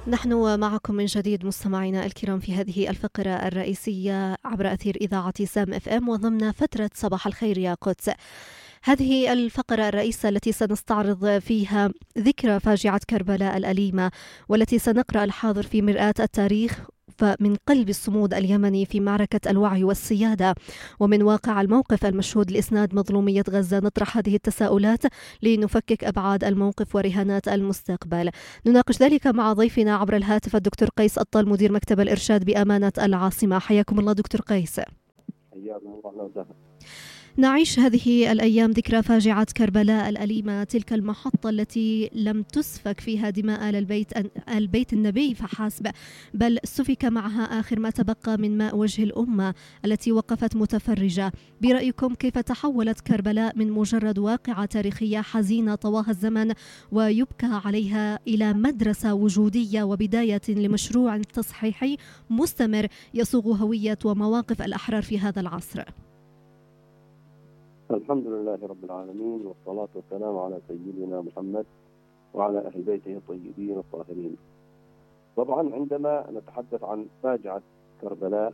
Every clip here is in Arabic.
نحن معكم من جديد مستمعينا الكرام في هذه الفقرة الرئيسية عبر أثير إذاعة سام اف ام وضمن فترة صباح الخير يا قدس. هذه الفقرة الرئيسة التي سنستعرض فيها ذكرى فاجعة كربلاء الأليمة، والتي سنقرأ الحاضر في مرآة التاريخ فمن قلب الصمود اليمني في معركة الوعي والسيادة، ومن واقع الموقف المشهود لإسناد مظلومية غزة نطرح هذه التساؤلات لنفكك أبعاد الموقف ورهانات المستقبل. نناقش ذلك مع ضيفنا عبر الهاتف الدكتور قيس الطل مدير مكتب الإرشاد بأمانة العاصمة. حياكم الله دكتور قيس. حياكم الله وسهلا. نعيش هذه الأيام ذكرى فاجعة كربلاء الأليمة، تلك المحطة التي لم تسفك فيها دماء البيت النبي فحسب، بل سفك معها آخر ما تبقى من ماء وجه الأمة التي وقفت متفرجة. برأيكم كيف تحولت كربلاء من مجرد واقعة تاريخية حزينة طواها الزمن ويبكى عليها إلى مدرسة وجودية وبداية لمشروع تصحيحي مستمر يصوغ هوية ومواقف الأحرار في هذا العصر؟ الحمد لله رب العالمين، والصلاة والسلام على سيدنا محمد وعلى أهل بيته الطيبين الطاهرين. طبعا عندما نتحدث عن فاجعة كربلاء،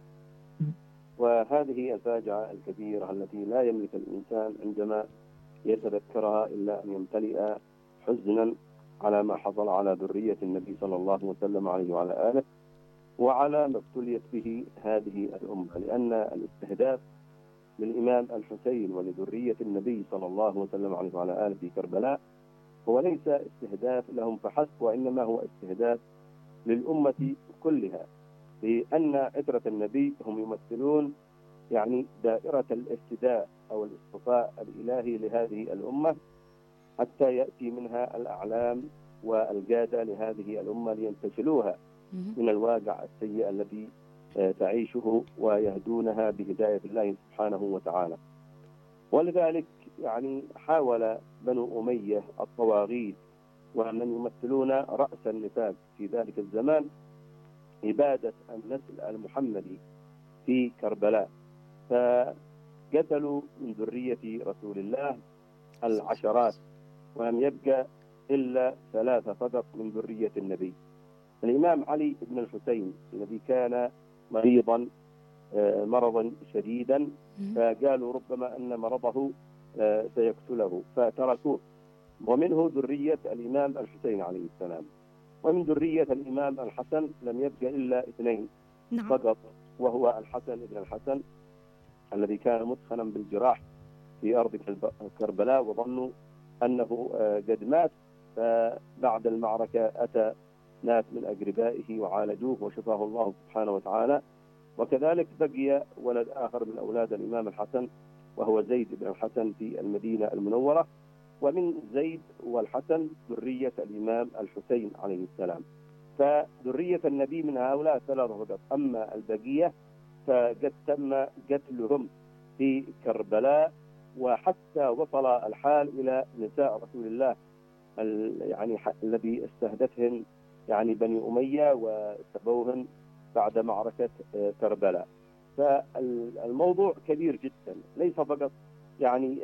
وهذه الفاجعة الكبيرة التي لا يملك الإنسان عندما يتذكرها إلا أن يمتلئ حزنا على ما حصل على ذرية النبي صلى الله وسلم عليه وعلى آله، وعلى ما ابتليت به هذه الأمة، لأن الاستهداف للإمام الحسين ولذرية النبي صلى الله وسلم عليه وعلى آله في كربلاء هو ليس استهداف لهم فحسب، وإنما هو استهداف للأمة كلها، لأن عترة النبي هم يمثلون يعني دائرة الافتداء أو الاصطفاء الإلهي لهذه الأمة، حتى يأتي منها الأعلام والقادة لهذه الأمة لينتشلوها من الواقع السيء الذي تعيشه ويهدونها بهداية الله سبحانه وتعالى. ولذلك يعني حاول بنو أمية الطواغيت ومن يمثلون رأس النفاق في ذلك الزمان إبادة النسل المحمدي في كربلاء، فقتلوا من ذرية رسول الله العشرات، ولم يبقى إلا 3 فقط من ذرية النبي. الإمام علي بن الحسين الذي كان مريضا مرضا شديدا، فقالوا ربما أن مرضه سيقتله فتركوه، ومنه ذرية الإمام الحسين عليه السلام. ومن ذرية الإمام الحسن لم يبقى إلا 2 فقط، وهو الحسن بن الحسن الذي كان مدخنا بالجراح في أرض كربلاء، وظنوا أنه قد مات، فبعد المعركة أتى ناس من أقربائه وعالجوه وشفاه الله سبحانه وتعالى. وكذلك بقي ولد آخر من أولاد الإمام الحسن وهو زيد بن الحسن في المدينة المنورة، ومن زيد والحسن ذرية الإمام الحسين عليه السلام. فذرية النبي من هؤلاء 3 فقط، أما البقية فقد تم قتلهم في كربلاء، وحتى وصل الحال إلى نساء رسول الله يعني الذي استهدفهم يعني بني أمية وسبوهم بعد معركة كربلاء. فالموضوع كبير جدا، ليس فقط يعني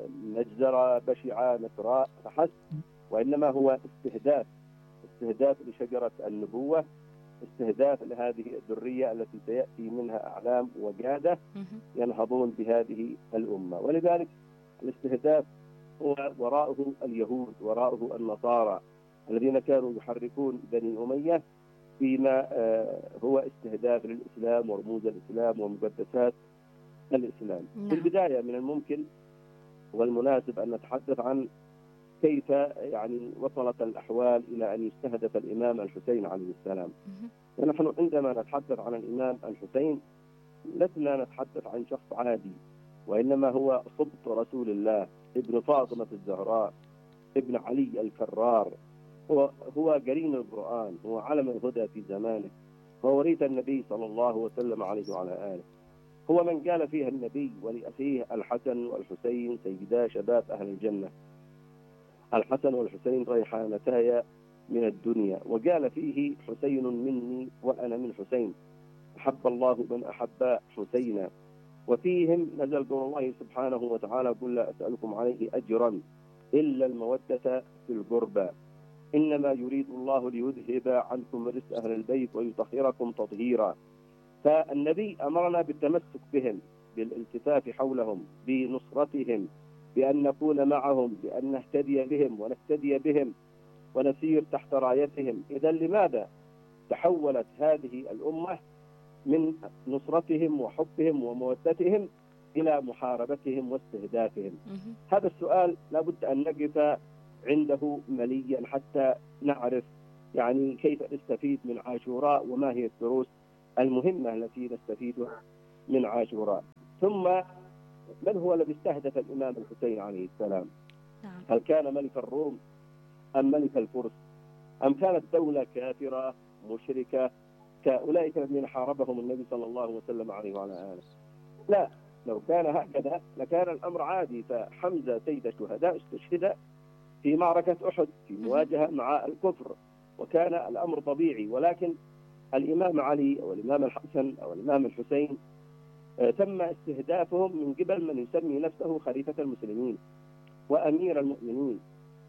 مجزرة بشعة نكراء فحسب، وإنما هو استهداف لشجرة النبوة، استهداف لهذه الذرية التي سيأتي منها أعلام وقادة ينهضون بهذه الأمة. ولذلك الاستهداف هو وراءه اليهود، وراءه النصارى الذين كانوا يحركون بني أمية فيما هو استهداف للإسلام ورموز الإسلام ومقدسات الإسلام. في البداية من الممكن والمناسب أن نتحدث عن كيف يعني وصلت الأحوال إلى أن يستهدف الإمام الحسين عليه السلام. ونحن عندما نتحدث عن الإمام الحسين لسنا نتحدث عن شخص عادي، وإنما هو صبط رسول الله، ابن فاطمة الزهراء، ابن علي الكرار، هو قرين القرآن، هو علم الهدى في زمانه، هو وريث النبي صلى الله وسلم عليه وعلى آله. هو من قال فيها النبي ولأخيه الحسن والحسين سيدا شباب أهل الجنة، الحسن والحسين ريحانتايا من الدنيا، وقال فيه حسين مني وأنا من حسين، أحب الله من أحب حسينا. وفيهم نزل قول الله سبحانه وتعالى: قل لا أسألكم عليه أجرا إلا المودة في القربى. إنما يريد الله ليذهب عنكم رجس أهل البيت ويطهركم تطهيرا. فالنبي أمرنا بالتمسك بهم، بالالتفاف حولهم، بنصرتهم، بأن نكون معهم، بأن نهتدي بهم ونهتدي بهم ونسير تحت رايتهم. إذا لماذا تحولت هذه الأمة من نصرتهم وحبهم ومودتهم إلى محاربتهم واستهدافهم؟ هذا السؤال لابد أن نقف عنده مليا حتى نعرف يعني كيف نستفيد من عاشوراء وما هي الدروس المهمة التي نستفيدها من عاشوراء. ثم من هو الذي استهدف الإمام الحسين عليه السلام؟ هل كان ملك الروم أم ملك الفرس أم كانت دولة كافرة مشركة كأولئك الذين حاربهم النبي صلى الله وسلم عليه وعلى آله؟ لا، لو كان هكذا لكان الأمر عادي. فحمزة سيد الشهداء استشهد في معركة أحد في مواجهة مع الكفر، وكان الأمر طبيعي. ولكن الإمام علي أو الإمام الحسن أو الإمام الحسين تم استهدافهم من قبل من يسمي نفسه خليفة المسلمين وأمير المؤمنين،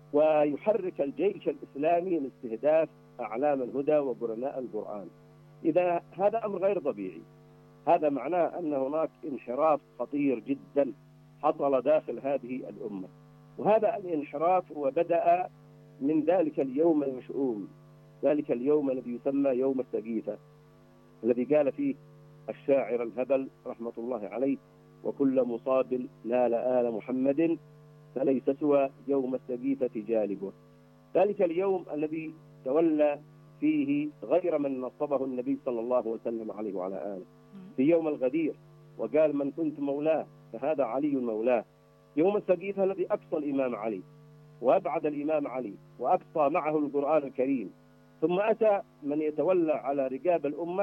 ويحرك الجيش الإسلامي لاستهداف أعلام الهدى وبرناء القرآن. إذا هذا أمر غير طبيعي، هذا معناه أن هناك انحراف خطير جدا حصل داخل هذه الأمة. وهذا الانحراف هو بدأ من ذلك اليوم المشؤوم، ذلك اليوم الذي يسمى يوم السقيفة، الذي قال فيه الشاعر الهبل رحمة الله عليه: وكل مصاب نال آل محمد فليس سوى يوم السقيفة جالبه. ذلك اليوم الذي تولى فيه غير من نصبه النبي صلى الله وسلم عليه وعلى آله، في يوم الغدير، وقال: من كنت مولاه فهذا علي مولاه. يوم السقيفة الذي أقصى الإمام علي وأبعد الإمام علي وأقصى معه القرآن الكريم. ثم أتى من يتولى على رقاب الأمة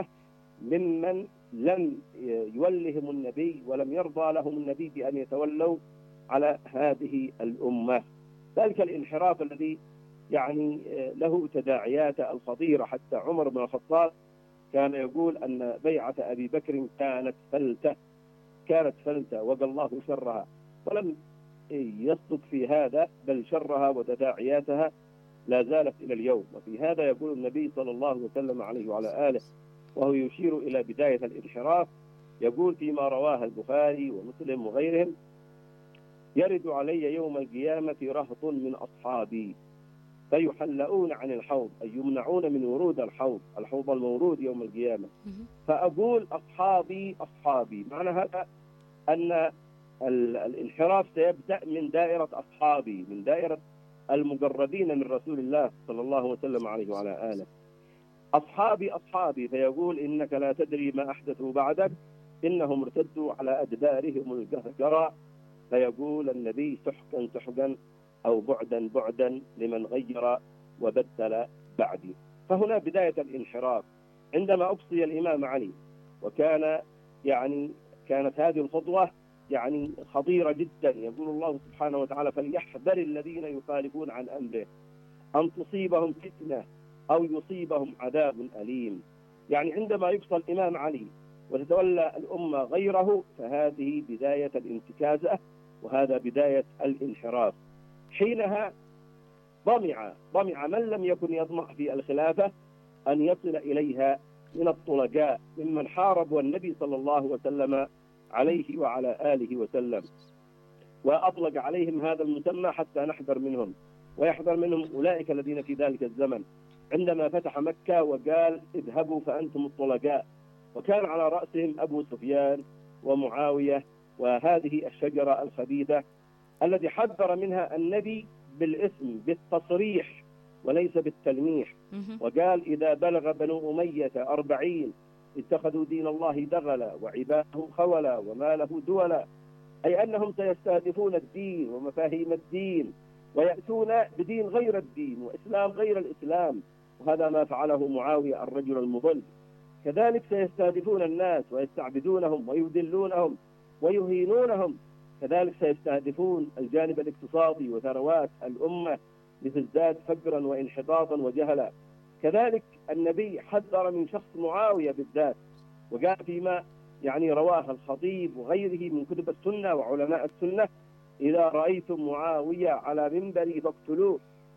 ممن لم يولهم النبي ولم يرضى لهم النبي بأن يتولوا على هذه الأمة. ذلك الانحراف الذي يعني له تداعيات الخطيرة. حتى عمر بن الخطاب كان يقول أن بيعة أبي بكر كانت فلتة وقى الله شرها، ولم يصدق في هذا، بل شرها وتداعياتها لا زالت إلى اليوم. وفي هذا يقول النبي صلى الله وسلم عليه وعلى آله وهو يشير إلى بداية الانحراف، يقول فيما رواه البخاري ومسلم وغيرهم: يرد علي يوم القيامة رهط من أصحابي فيحلؤون عن الحوض، أي يمنعون من ورود الحوض المورود يوم القيامة، فأقول أصحابي أصحابي. معنى هذا أن الانحراف سيبدأ من دائرة أصحابي، من دائرة المقربين من رسول الله صلى الله وسلم عليه وعلى آله. أصحابي أصحابي، فيقول: إنك لا تدري ما أحدثوا بعدك إنهم ارتدوا على أدبارهم القهقرى. فيقول النبي: سحقا سحقا أو بعدا بعدا لمن غير وبدل بعدي. فهنا بداية الانحراف عندما أقصي الإمام علي، وكان كانت هذه الخطوة خطيرة جدا. يقول الله سبحانه وتعالى: فليحذر الذين يخالفون عن أمره أن تصيبهم فتنة أو يصيبهم عذاب أليم. عندما يقصى الإمام علي وتتولى الأمة غيره، فهذه بداية الانتكاسة، وهذا بداية الانحراف. حينها ضمع من لم يكن يطمع في الخلافة أن يصل إليها من الطلقاء ممن حاربوا النبي صلى الله وسلم عليه وعلى آله وسلم، وأطلق عليهم هذا المسمى حتى نحذر منهم، ويحذر منهم أولئك الذين في ذلك الزمن عندما فتح مكة وقال: اذهبوا فأنتم الطلقاء. وكان على رأسهم أبو سفيان ومعاوية، وهذه الشجرة الخبيثة الذي حذر منها النبي بالاسم، بالتصريح وليس بالتلميح. وقال: إذا بلغ بنو أمية 40 اتخذوا دين الله دغلا وعباده خولا وما له دولا، أي أنهم سيستهدفون الدين ومفاهيم الدين ويأتون بدين غير الدين وإسلام غير الإسلام. وهذا ما فعله معاوية الرجل المضل. كذلك سيستهدفون الناس ويستعبدونهم ويذلونهم ويهينونهم. كذلك سيستهدفون الجانب الاقتصادي وثروات الأمة لتزداد فقرا وانحطاطا وجهلا. كذلك النبي حذر من شخص معاوية بالذات، وقال فيما رواه الخطيب وغيره من كتب السنة وعلماء السنة: إذا رأيتم معاوية على منبري فاقتلوه،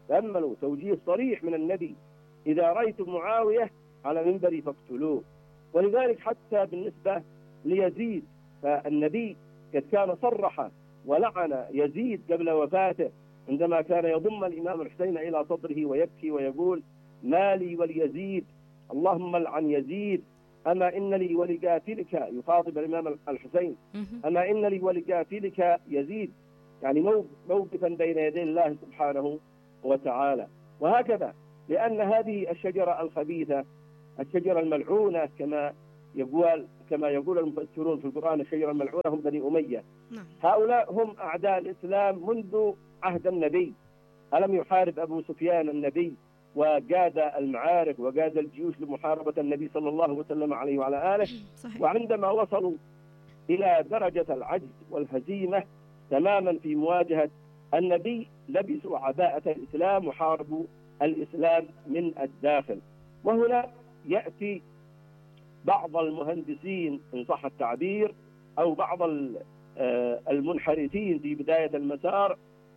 تأملوا توجيه صريح من النبي: إذا رأيتم معاوية على منبري فاقتلوه. ولذلك حتى بالنسبة ليزيد، فالنبي قد كان صرح ولعن يزيد قبل وفاته عندما كان يضم الإمام الحسين إلى صدره ويبكي ويقول: ما لي وليزيد، اللهم لعن يزيد، أما إن لي ولقاتلك، يخاطب الإمام الحسين، أما إن لي ولقاتلك يزيد، يعني موقفا بين يدي الله سبحانه وتعالى. وهكذا، لأن هذه الشجرة الخبيثة، الشجرة الملعونة كما يقول المفسرون في القرآن، الشجرة الملعونة هم بني أمية. هؤلاء هم أعداء الإسلام منذ عهد النبي. ألم يحارب أبو سفيان النبي وقاد المعارك وقاد الجيوش لمحاربة النبي صلى الله وسلم عليه وعلى آله؟ صحيح. وعندما وصلوا إلى درجة العجز والهزيمة تماما في مواجهة النبي، لبسوا عباءة الإسلام وحاربوا الإسلام من الداخل. وهنا يأتي بعض المهندسين إن صح التعبير، أو بعض المنحرفين في بداية المسار،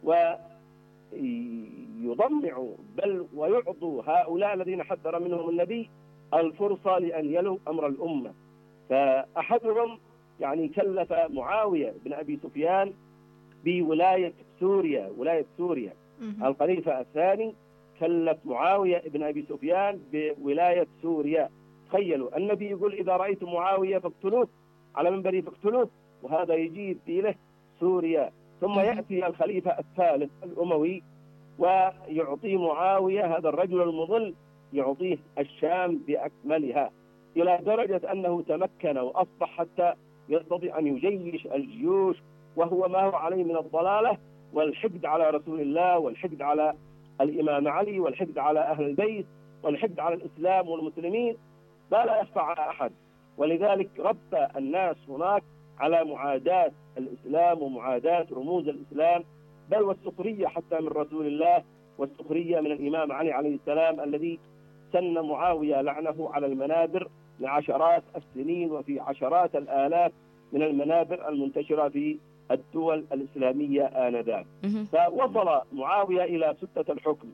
ويضمعوا بل ويعطوا هؤلاء الذين حذر منهم النبي الفرصة لأن يلوا أمر الأمة. فأحدهم يعني كلف معاوية بن أبي سفيان بولاية سوريا، ولاية سوريا. الخليفة الثاني كلف معاوية بن أبي سفيان بولاية سوريا. تخيلوا، النبي يقول: إذا رأيتم معاوية فاقتلوه، على منبري فاقتلوه، وهذا يجيب في له سوريا. ثم يأتي الخليفة الثالث الأموي ويعطي معاوية، هذا الرجل المضل، يعطيه الشام بأكملها، إلى درجة أنه تمكن وأصبح حتى يستطيع أن يجيش الجيوش، وهو ما هو عليه من الضلالة والحقد على رسول الله، والحقد على الإمام علي، والحقد على أهل البيت، والحقد على الإسلام والمسلمين، ما لا يخفى على أحد. ولذلك ربى الناس هناك على معاداة الإسلام ومعاداة رموز الإسلام، بل والسخرية حتى من رسول الله، والسخرية من الإمام علي عليه السلام، الذي سن معاوية لعنه على المنابر لعشرات السنين، وفي عشرات الآلاف من المنابر المنتشرة في الدول الإسلامية آنذاك. فوصل معاوية إلى سدة الحكم،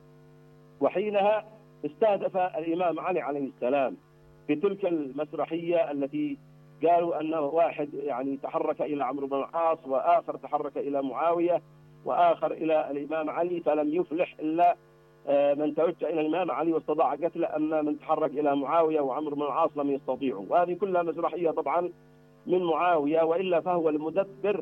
وحينها استهدف الإمام علي عليه السلام في تلك المسرحية التي قالوا أنه واحد يعني تحرك إلى عمرو بن العاص، وآخر تحرك إلى معاوية، وآخر إلى الإمام علي، فلم يفلح إلا من توجه إلى الإمام علي واستطاع قتله، أما من تحرك إلى معاوية وعمرو بن العاص لم يستطيعوا. وهذه كلها مسرحية طبعا من معاوية، وإلا فهو المدبر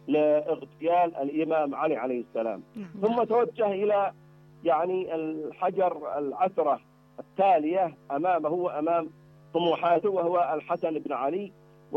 لاغتيال الإمام علي عليه السلام. ثم توجه إلى يعني الحجر العثرة التالية أمامه وأمام طموحاته، وهو الحسن بن علي،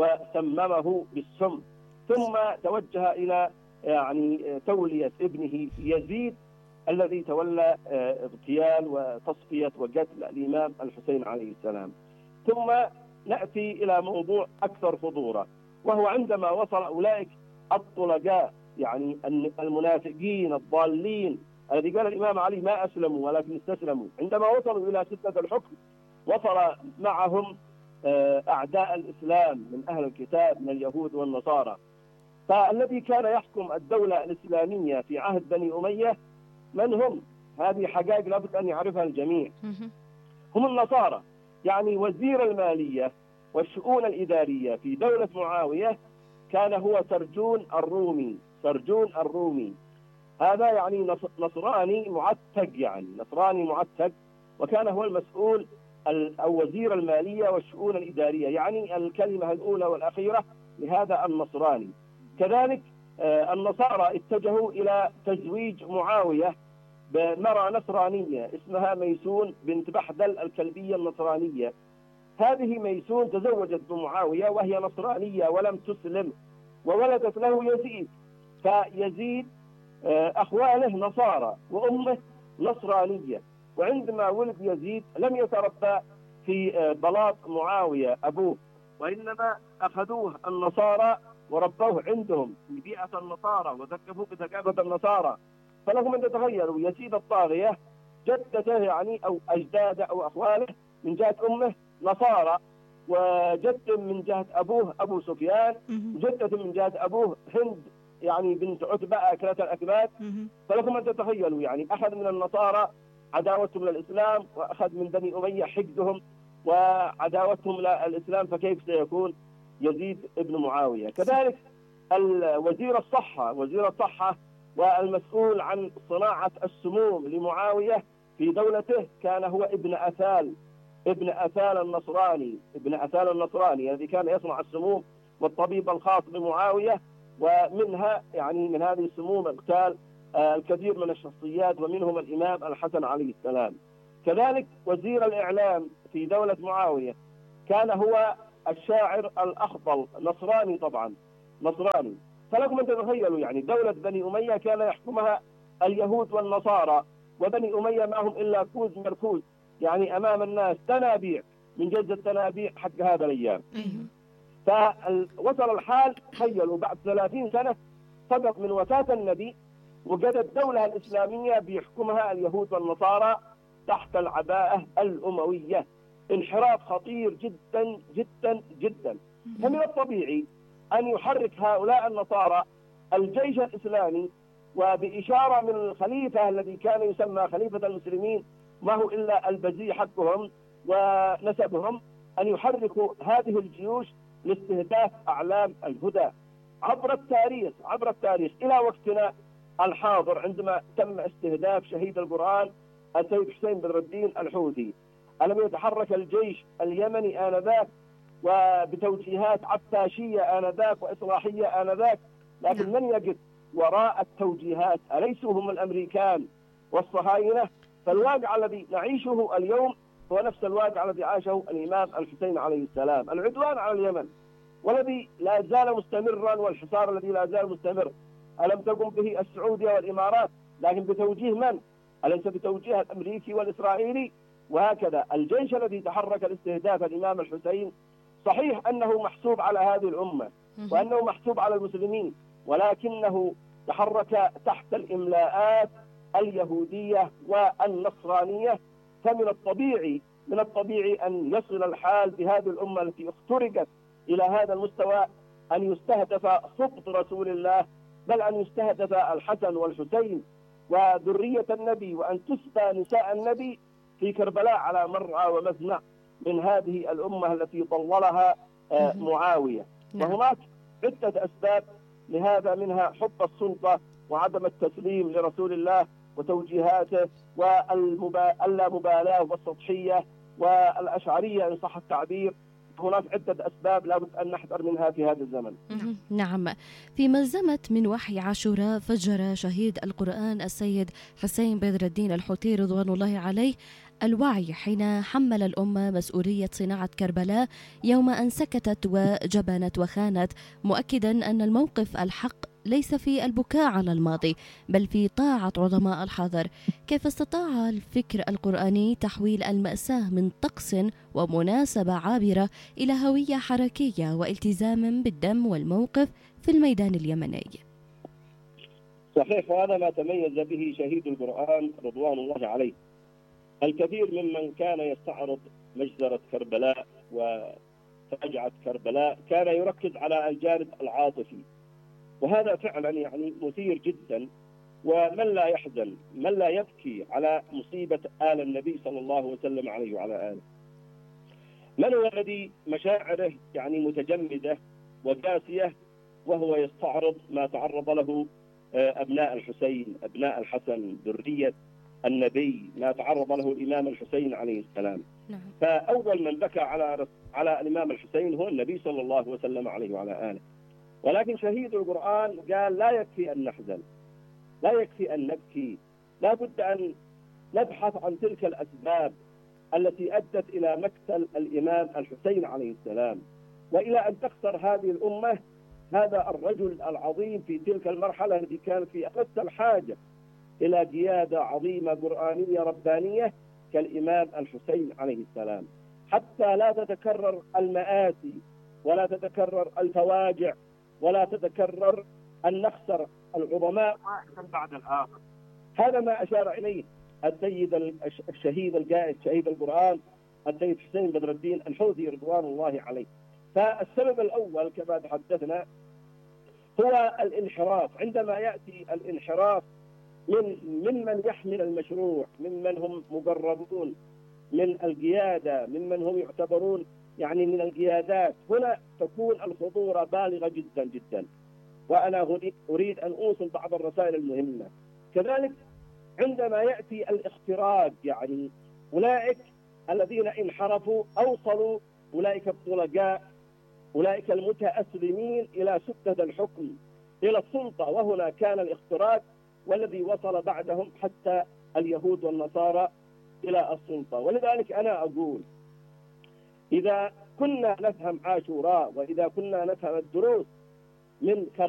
وسممه بالسم. ثم توجه إلى يعني تولية ابنه يزيد، الذي تولى اغتيال وتصفية وقتل الإمام الحسين عليه السلام. ثم نأتي إلى موضوع أكثر خطورة، وهو عندما وصل أولئك الطلقاء، يعني المنافقين الضالين، الذي قال الإمام علي ما أسلموا ولكن استسلموا، عندما وصلوا إلى سدة الحكم وصل معهم أعداء الإسلام من أهل الكتاب من اليهود والنصارى. فالذي كان يحكم الدولة الإسلامية في عهد بني أمية من هم؟ هذه حقائق لابد أن يعرفها الجميع. هم النصارى. يعني وزير المالية والشؤون الإدارية في دولة معاوية كان هو سرجون الرومي. هذا يعني نصراني معتق، وكان هو المسؤول أو وزير المالية والشؤون الإدارية، يعني الكلمة الأولى والأخيرة لهذا النصراني. كذلك النصارى اتجهوا إلى تزويج معاوية بمرأة نصرانية اسمها ميسون بنت بحدل الكلبية النصرانية. هذه ميسون تزوجت بمعاوية وهي نصرانية ولم تسلم، وولدت له يزيد. فيزيد أخواله نصارى وأمه نصرانية، وعندما ولد يزيد لم يتربى في بلاط معاوية أبوه، وإنما أخذوه النصارى وربوه عندهم في بيئة النصارى وثقفوه بثقافة النصارى. فلهم أن تتخيلوا يزيد الطاغية جدته يعني أو أجداده أو أخواله من جهة أمه نصارى، وجد من جهة أبوه أبو سفيان، جدة من جهة أبوه هند يعني بنت عتبة أكلة الأكباد. فلكم أن تتخيلوا يعني أخذ من النصارى عداوتهم للإسلام، وأخذ من بني أمية حقدهم وعداوتهم للإسلام، فكيف سيكون يزيد ابن معاوية؟ كذلك وزير الصحة والمسؤول عن صناعة السموم لمعاوية في دولته كان هو ابن أثال النصراني الذي كان يصنع السموم والطبيب الخاص بمعاوية، ومنها يعني من هذه السموم اغتال الكثير من الشخصيات ومنهم الإمام الحسن عليه السلام. كذلك وزير الإعلام في دولة معاوية كان هو الشاعر الأخضل، نصراني طبعا، نصراني. فلكم أن تتخيلوا يعني دولة بني أمية كان يحكمها اليهود والنصارى، وبني أمية ما هم إلا كوز مركوز يعني أمام الناس، تنابيع من جد التنابيع حق هذا الأيام. فوصل الحال تخيلوا بعد 30 سنة فقط من وفاة النبي وجد الدولة الإسلامية بيحكمها اليهود والنصارى تحت العباءة الأموية. انحراف خطير جدا جدا جدا. فمن الطبيعي أن يحرك هؤلاء النصارى الجيش الإسلامي، وبإشارة من الخليفة الذي كان يسمى خليفة المسلمين ما هو إلا البزي حقهم ونسبهم، أن يحركوا هذه الجيوش لاستهداف أعلام الهدى عبر التاريخ إلى وقتنا الحاضر، عندما تم استهداف شهيد القرآن السيد حسين بدر الدين الحوثي. ألم يتحرك الجيش اليمني آنذاك وبتوجيهات عفاشية آنذاك وإصلاحية آنذاك، لكن من يقف وراء التوجيهات؟ أليسوا هم الأمريكان والصهاينة؟ فالواقع الذي نعيشه اليوم هو نفس الواقع الذي عاشه الإمام الحسين عليه السلام، العدوان على اليمن والذي لا زال مستمرا، والحصار الذي لا زال مستمر. ألم تقم به السعودية والإمارات، لكن بتوجيه من؟ أليس بتوجيه الأمريكي والإسرائيلي؟ وهكذا الجيش الذي تحرك لاستهداف الإمام الحسين صحيح أنه محسوب على هذه الأمة وأنه محسوب على المسلمين، ولكنه تحرك تحت الإملاءات اليهودية والنصرانية. فمن الطبيعي أن يصل الحال بهذه الأمة التي اخترقت إلى هذا المستوى أن يستهدف سبط رسول الله، بل أن يستهدف الحسن والحسين وذرية النبي، وأن تسبى نساء النبي في كربلاء على مرعى ومزنع من هذه الأمة التي ضللها معاوية. وهناك عدة أسباب لهذا، منها حب السلطة وعدم التسليم لرسول الله وتوجيهاته واللامبالاة والسطحية والأشعرية إن صح التعبير. هناك عدة أسباب لابد أن نحذر منها في هذا الزمن. نعم. في ملزمة من وحي عاشوراء فجر شهيد القرآن السيد حسين بدر الدين الحوثي رضوان الله عليه الوعي حين حمل الأمة مسؤولية صناعة كربلاء يوم أن سكتت وجبنت وخانت، مؤكدا أن الموقف الحق ليس في البكاء على الماضي بل في طاعة عظماء الحاضر. كيف استطاع الفكر القرآني تحويل المأساة من طقس ومناسبة عابرة إلى هوية حركية والتزام بالدم والموقف في الميدان اليمني؟ صحيح، وهذا ما تميز به شهيد القرآن رضوان الله عليه. الكثير ممن كان يستعرض مجزرة كربلاء وفاجعة كربلاء كان يركز على الجانب العاطفي، وهذا فعلا يعني مثير جدا. ومن لا يحزن، من لا يبكي على مصيبة آل النبي صلى الله وسلم عليه وعلى آله؟ من هو الذي مشاعره يعني متجمدة وقاسية وهو يستعرض ما تعرض له أبناء الحسين، أبناء الحسن، ذرية النبي، ما تعرض له الإمام الحسين عليه السلام؟ نعم. فأول من بكى على الإمام الحسين هو النبي صلى الله وسلم عليه وعلى آله. ولكن شهيد القرآن قال لا يكفي أن نحزن، لا يكفي أن نبكي، لا بد أن نبحث عن تلك الأسباب التي أدت إلى مقتل الإمام الحسين عليه السلام وإلى أن تخسر هذه الأمة هذا الرجل العظيم في تلك المرحلة التي كانت في أقصى الحاجة إلى قيادة عظيمة قرآنية ربانية كالإمام الحسين عليه السلام، حتى لا تتكرر المآسي ولا تتكرر الفواجع ولا تتكرر أن نخسر العظماء واحدا بعد الآخر. هذا ما أشار إليه السيد الشهيد القائد شهيد القرآن السيد حسين بدر الدين الحوثي رضوان الله عليه. فالسبب الأول كما تحدثنا هو الانحراف. عندما يأتي الانحراف ممن يحمل المشروع، ممن هم مقربون من القيادة، ممن هم يعتبرون يعني من القيادات، هنا تكون الخطورة بالغة جدا جدا. وأنا أريد أن أوصل بعض الرسائل المهمة. كذلك عندما يأتي الاختراق، يعني أولئك الذين انحرفوا أوصلوا، أولئك الطلقاء، أولئك المتأسلمين إلى سدة الحكم، إلى السلطة، وهنا كان الاختراق والذي وصل بعدهم حتى اليهود والنصارى إلى السلطة. ولذلك أنا أقول إذا كنا نفهم عاشوراء، وإذا كنا نفهم الدروس من